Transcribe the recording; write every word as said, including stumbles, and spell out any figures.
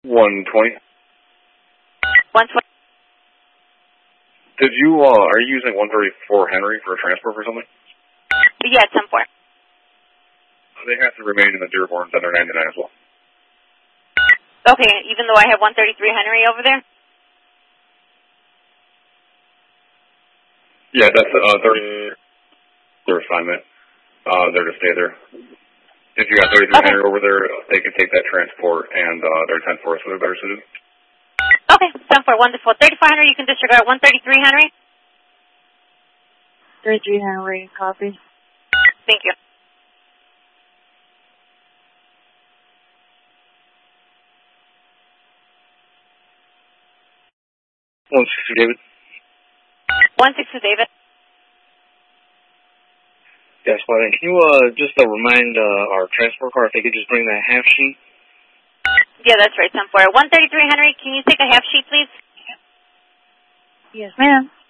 one twenty. one twenty. Did you, uh, are you using one thirty-four Henry for transport or something? Yeah, ten four. They have to remain in the Dearborn Center ninety-nine as well. Okay, even though I have one thirty-three Henry over there? Yeah, that's uh, thirty, their assignment. Uh, they're to stay there. If you got thirty-three Okay. Henry over there, they can take that transport, and uh, they're ten four, so they're better suited. Okay, ten four, wonderful. thirty-four Henry, you can disregard. one thirty-three Henry? thirty-three Henry, copy. Thank you. one sixty, David. one sixty, David. Yes, well, can you uh, just uh, remind uh, our transport car if they could just bring that half sheet? Yeah, that's right, ten four. one thirty-three Henry, can you take a half sheet, please? Yes, ma'am.